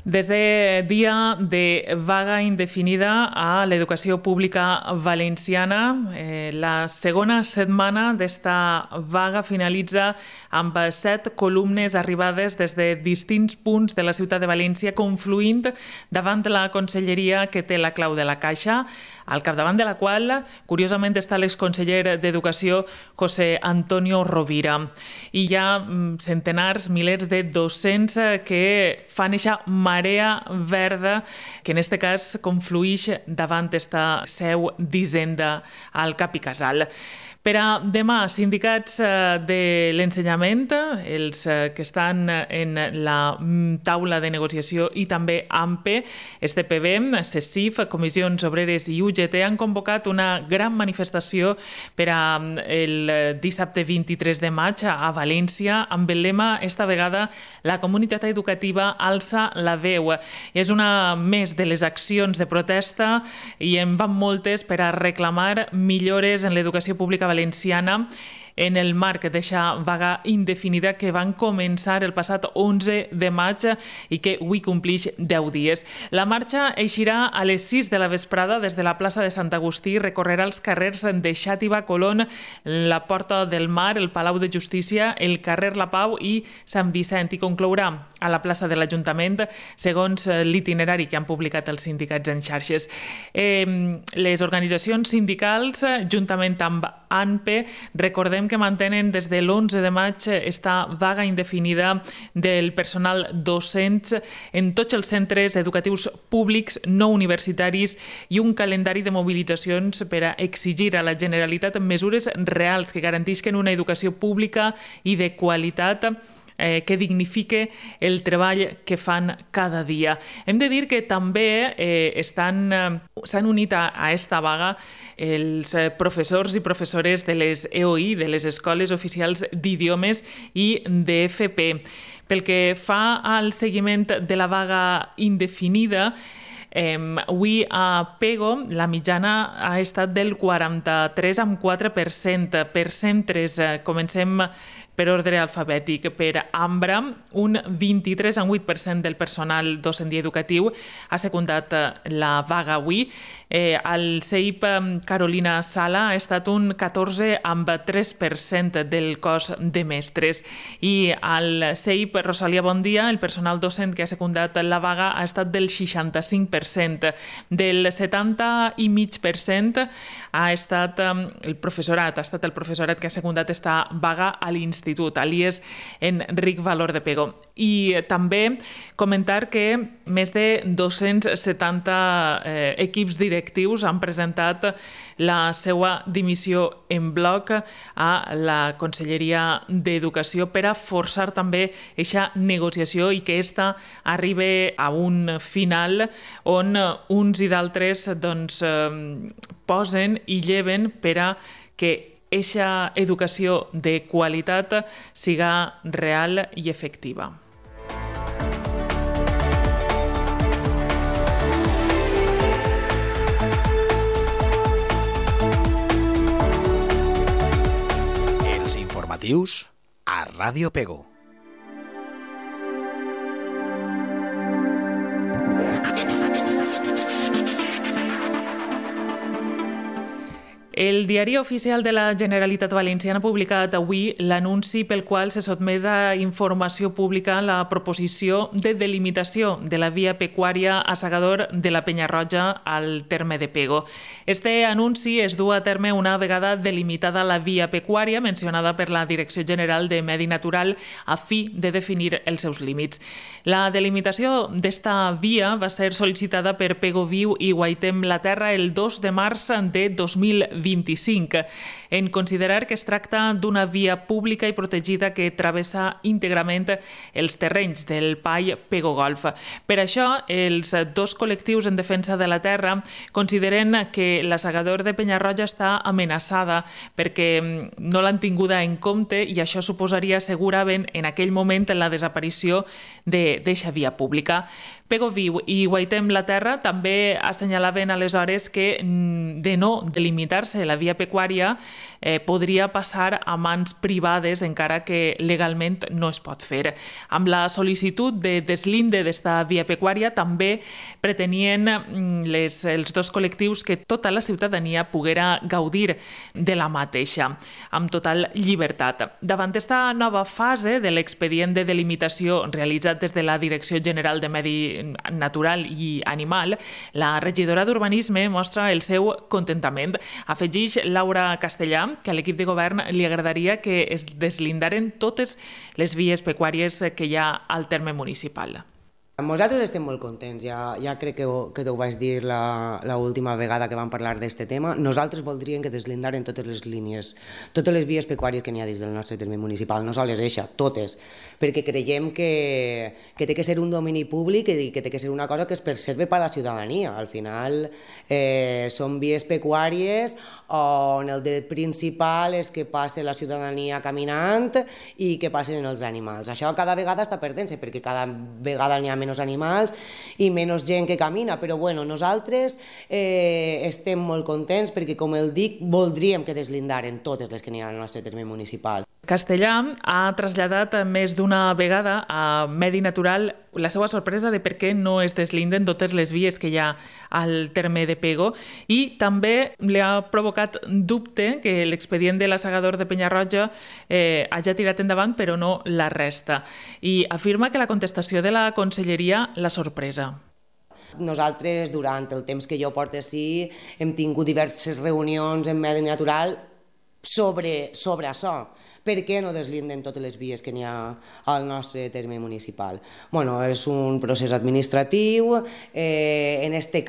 Desè dia de vaga indefinida a l'educació pública valenciana. La segona setmana d'esta vaga finalitza amb 7 columnes arribades des de distints punts de la ciutat de València, confluint davant la conselleria que té la clau de la caixa, al capdavant de la qual, curiosament, està l'exconseller d'Educació, José Antonio Rovira. I hi ha centenars, milers de docents que fan eixa marea verda que en aquest cas conflueix davant esta seu d'Hisenda al Cap i Casal. Per a demà, sindicats de l'ensenyament, els que estan en la taula de negociació i també AMPE, STPB, CECIF, Comissions Obreres i UGT han convocat una gran manifestació per el dissabte 23 de maig a València amb el lema, esta vegada, la comunitat educativa alça la veu. És una més de les accions de protesta i en van moltes per a reclamar millores en l'educació pública valenciana en el marc d'eixa vaga indefinida que van començar el passat 11 de maig i que avui complix 10 dies. La marxa eixirà a les 6 de la vesprada des de la plaça de Sant Agustí i recorrerà els carrers de Xàtiva, Colón, la Porta del Mar, el Palau de Justícia, el carrer La Pau i Sant Vicent, i conclourà a la plaça de l'Ajuntament, segons l'itinerari que han publicat els sindicats en xarxes. Les organitzacions sindicals, juntament amb ANPE, recordem que mantenen des de l'11 de maig esta vaga indefinida del personal docent en tots els centres educatius públics no universitaris i un calendari de mobilitzacions per a exigir a la Generalitat mesures reals que garantisquen una educació pública i de qualitat que dignifique el treball que fan cada dia. Hem de dir que també s'han unit a esta vaga els professors i professores de les EOI, de les Escoles Oficials d'Idiomes i d'FP. Pel que fa al seguiment de la vaga indefinida, avui a Pego la mitjana ha estat del 43,4%. Per centres, comencem per ordre alfabètic. Per Ambra, un 23,8% del personal docent i educatiu ha secundat la vaga avui. Al CEIP Carolina Sala ha estat un 14,3% del cos de mestres. I al CEIP Rosalia Bondia, el personal docent que ha secundat la vaga ha estat del 65%. Del 70,5% ha estat el professorat que ha secundat esta vaga a l'Institut, a l'IES Enric Valor de Pego. I també comentar que més de 270 equips directius han presentat la seva dimissió en bloc a la Conselleria d'Educació per a forçar també aquesta negociació i que esta arribi a un final on uns i d'altres posen i lleven per a que eixa educació de qualitat siga real i efectiva. Els informatius a Ràdio Pego. El Diari Oficial de la Generalitat Valenciana ha publicat avui l'anunci pel qual se sotmès a informació pública la proposició de delimitació de la via pecuària a Segador de la Penyarroja al terme de Pego. Este anunci es du a terme una vegada delimitada la via pecuària mencionada per la Direcció General de Medi Natural a fi de definir els seus límits. La delimitació d'esta via va ser sol·licitada per Pego Viu i Guaitem la Terra el 2 de març de 2025. En considerar que es tracta d'una via pública i protegida que travessa íntegrament els terrenys del PAI Pego Golf. Per això, els dos col·lectius en defensa de la terra consideren que la Segador de Penyarroja està amenaçada perquè no l'han tinguda en compte i això suposaria segurament en aquell moment la desaparició d'eixa via pública. Pego Viu i Guaitem la Terra també assenyalaven aleshores que de no delimitar-se la via pecuària podria passar a mans privades encara que legalment no es pot fer. Amb la sol·licitud de deslinde d'esta via pecuària també pretenien els dos col·lectius que tota la ciutadania poguera gaudir de la mateixa, amb total llibertat. Davant esta nova fase de l'expedient de delimitació realitzat des de la Direcció General de Medi Natural i Animal, la regidora d'Urbanisme mostra el seu contentament. Afegeix Laura Castellà que a l'equip de govern li agradaria que es deslindaren totes les vies pecuàries que hi ha al terme municipal. Nosaltres estem molt contents, ja crec que ho vaig dir l'última vegada que vam parlar d'aquest tema. Nosaltres voldríem que deslindaren totes les línies, totes les vies pecuàries que n'hi ha dins del nostre terme municipal, no sols eixa, totes, perquè creiem que té que ser un domini públic i que té que ser una cosa que es preserve per a la ciutadania. Al final són vies pecuàries on el dret principal és que passi la ciutadania caminant i que passin els animals. Això cada vegada està perdent-se, perquè cada vegada n'hi ha menys animals i menys gent que camina, però bueno, nosaltres estem molt contents perquè, com el dic, voldríem que deslindaren totes les que n'hi ha al nostre terme municipal. Castellà ha traslladat més d'una vegada a Medi Natural la seva sorpresa de per què no es deslinden totes les vies que hi ha al terme de Pego i també li ha provocat dubte que l'expedient de l'assegador de Penyarroja hagi tirat endavant però no la resta i afirma que la contestació de la Conselleria l'ha sorpresa. Nosaltres, durant el temps que jo porto ací, hem tingut diverses reunions en Medi Natural sobre això. Per què no deslinden totes les vies que n'hi ha al nostre terme municipal? Bueno, és un procés administratiu. En este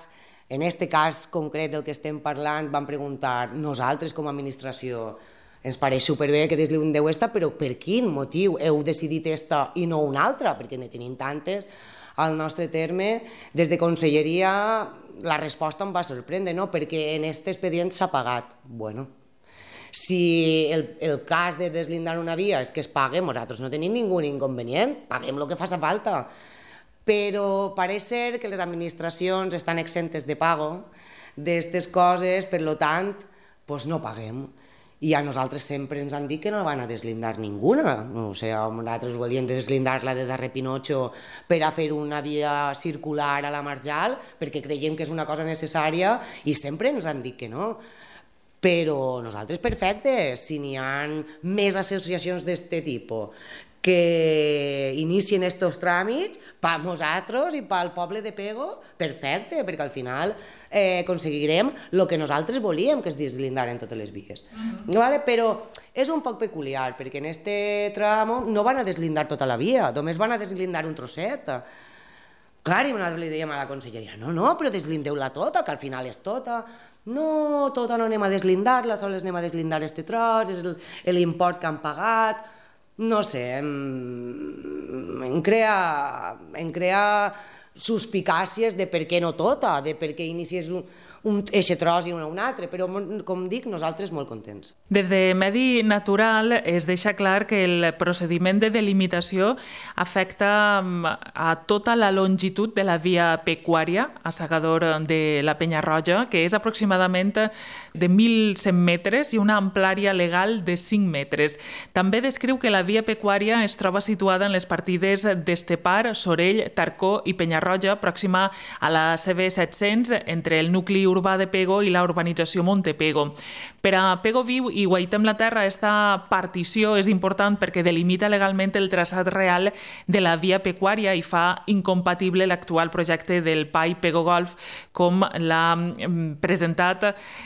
cas concret del que estem parlant, vam preguntar nosaltres com a administració, ens pareix superbé que deslindeu esta, però per quin motiu heu decidit esta i no una altra? Perquè ne tenim tantes al nostre terme. Des de Conselleria la resposta em va sorprendre, no? Perquè en aquest expedient s'ha pagat. Bueno, si el cas de deslindar una via és que es pague, nosaltres no tenim ningú inconvenient, paguem el que faci falta. Però pareix ser que les administracions estan exentes de pago d'aquestes coses, per tant, no paguem. I a nosaltres sempre ens han dit que no van a deslindar ninguna. O sigui, nosaltres volíem deslindar la de Darrer Pinocho per a fer una via circular a la Marjal, perquè creiem que és una cosa necessària i sempre ens han dit que no. Però nosaltres perfecte, si n'hi ha més associacions d'aquest tipus que inicien aquests tràmits, per nosaltres i pel poble de Pego, perfecte, perquè al final aconseguirem el que nosaltres volíem, que es deslindaren totes les vies. Però és un poc peculiar, perquè en aquest tram no van a deslindar tota la via, només van a deslindar un trosset. Clar, i nosaltres li dèiem a la conselleria, no, però deslindeu-la tota, que al final és tota. No, tota no anem a deslindar-la, sols anem a deslindar este tros, és l'import que han pagat. No sé, em crea suspicàcies de per què no tota, de per què inicies un eixe tros i un altre, però, com dic, nosaltres molt contents. Des de Medi Natural es deixa clar que el procediment de delimitació afecta a tota la longitud de la via pecuària a Segador de la Penyarroja, que és aproximadament de 1.100 metres i una amplària legal de 5 metres. També descriu que la via pecuària es troba situada en les partides d'Estepar, Sorell, Tarcó i Penyarroja, pròxima a la CB700, entre el nucli urbà de Pego i la urbanització Montepego. Per a Pego Viu i Guaitem la Terra, aquesta partició és important perquè delimita legalment el traçat real de la via pecuària i fa incompatible l'actual projecte del PAI Pego Golf com l'ha presentat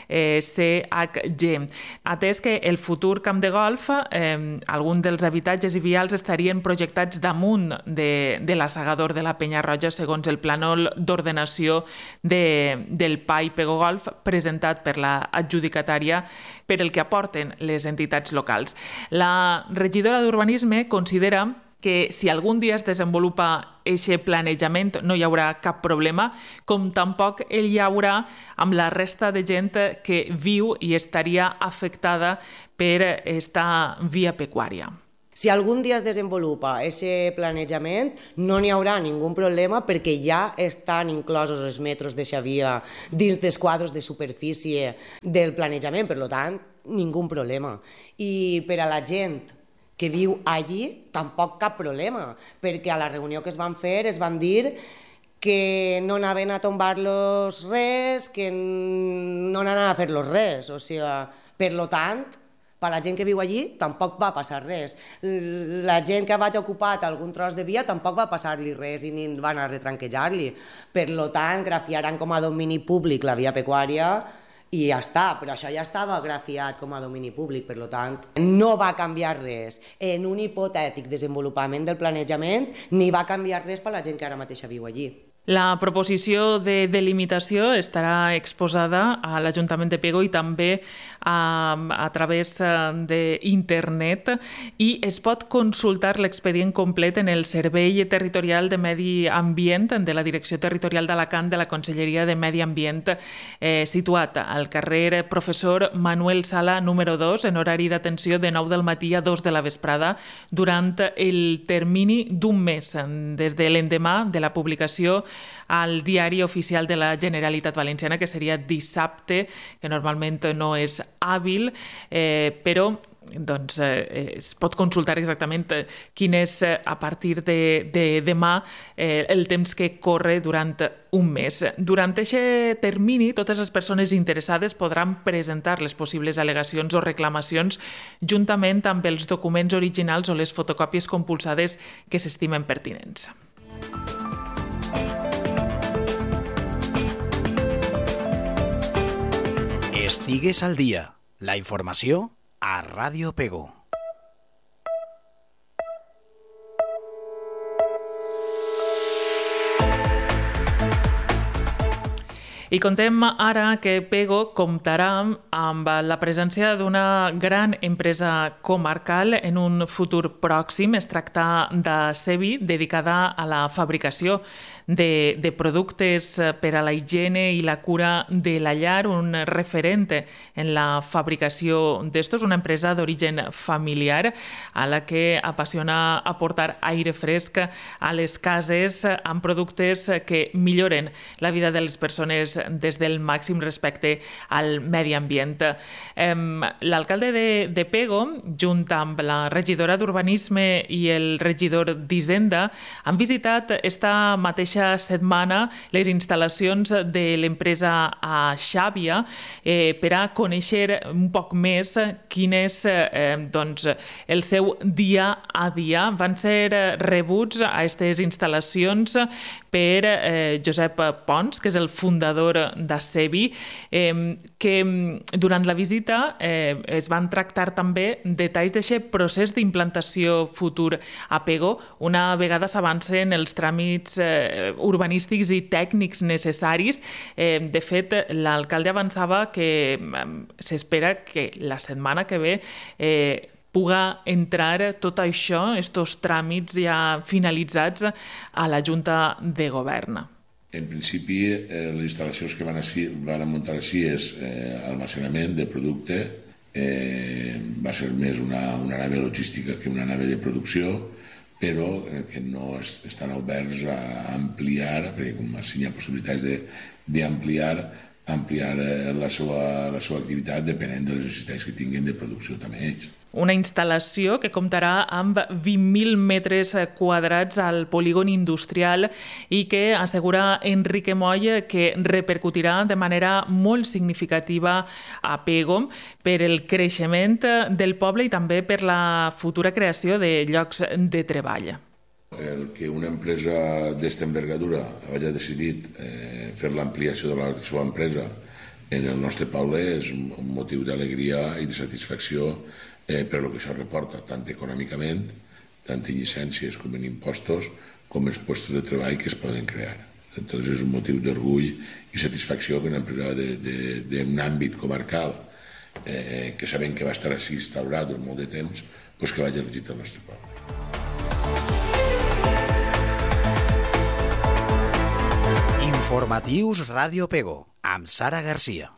CHG. Atès que el futur camp de golf, alguns dels habitatges i vials estarien projectats damunt de l'assegador de la Penyarroja segons el plànol d'ordenació del PAI Pego Golf presentat per la adjudicatària per el que aporten les entitats locals. La regidora d'Urbanisme considera que si algun dia es desenvolupa aquest planejament no hi haurà cap problema, com tampoc el hi haurà amb la resta de gent que viu i estaria afectada per esta via pecuària. Si algun dia es desenvolupa aquest planejament, no n'hi haurà ningú problema perquè ja estan inclosos els metros de via dins dels quadres de superfície del planejament, per tant, ningú problema. I per a la gent que viu allí, tampoc cap problema, perquè a la reunió que es van fer es van dir que no anaven a tombar-los res, que no anaven a fer-los res, o sigui, per tant, per la gent que viu allí tampoc va passar res. La gent que hagi ocupat algun tros de via tampoc va passar-li res i ni van a retranquejar-li. Per tant, grafiaran com a domini públic la via pecuària i ja està, però això ja estava grafiat com a domini públic, per tant, no va canviar res en un hipotètic desenvolupament del planejament ni va canviar res per la gent que ara mateix viu allí. La proposició de delimitació estarà exposada a l'Ajuntament de Pego i també a través d'internet i es pot consultar l'expedient complet en el Servei Territorial de Medi Ambient de la Direcció Territorial d'Alacant de la Conselleria de Medi Ambient, situat al carrer Professor Manuel Sala número 2 en horari d'atenció de 9 del matí a 2 de la vesprada durant el termini d'un mes des de l'endemà de la publicació al Diari Oficial de la Generalitat Valenciana, que seria dissabte, que normalment no és hàbil, però es pot consultar exactament quin és a partir de demà el temps que corre durant un mes. Durant aquest termini, totes les persones interessades podran presentar les possibles al·legacions o reclamacions juntament amb els documents originals o les fotocòpies compulsades que s'estimen pertinents. Estigues al dia. La informació a Ràdio Pego. I contem ara que Pego comptarà amb la presència d'una gran empresa comarcal en un futur pròxim. Es tracta de Cebi, dedicada a la fabricació de productes per a la higiene i la cura de la llar, un referent en la fabricació d'estos, una empresa d'origen familiar a la que apassiona aportar aire fresc a les cases amb productes que milloren la vida de les persones des del màxim respecte al medi ambient. L'alcalde de Pego, junt amb la regidora d'Urbanisme i el regidor d'Hisenda, han visitat esta mateixa setmana les instal·lacions de l'empresa a Xàbia per a conèixer un poc més quin és el seu dia a dia. Van ser rebuts a aquestes instal·lacions per Josep Pons, que és el fundador de Cebi, que durant la visita es van tractar també detalls d'aquest procés d'implantació futur a Pego, una vegada s'avancen els tràmits urbanístics i tècnics necessaris. De fet, l'alcalde avançava que s'espera que la setmana que ve puga entrar tot això, aquests tràmits ja finalitzats a la Junta de Govern. En principi, les instal·lacions que van muntar així és almacenament de producte. Va ser més una nave logística que una nave de producció, però que no estan oberts a ampliar, perquè com així hi ha possibilitats d'ampliar la seva activitat depenent de les necessitats que tinguin de producció també ells. Una instal·lació que comptarà amb 20.000 metres quadrats al polígon industrial i que assegura Enrique Moll que repercutirà de manera molt significativa a Pego per el creixement del poble i també per la futura creació de llocs de treball. El que una empresa d'esta envergadura hagi decidit fer l'ampliació de la seva empresa en el nostre poble és un motiu d'alegria i de satisfacció per el que això reporta, tant econòmicament, tant en llicències com en impostos, com els llocs de treball que es poden crear. Entonces és un motiu d'orgull i satisfacció que una empresa d'un àmbit comarcal que sabem que va estar així instaurat durant molt de temps, que vagi elegit al nostre poble. Informatius Ràdio Pego, amb Sara Garcia.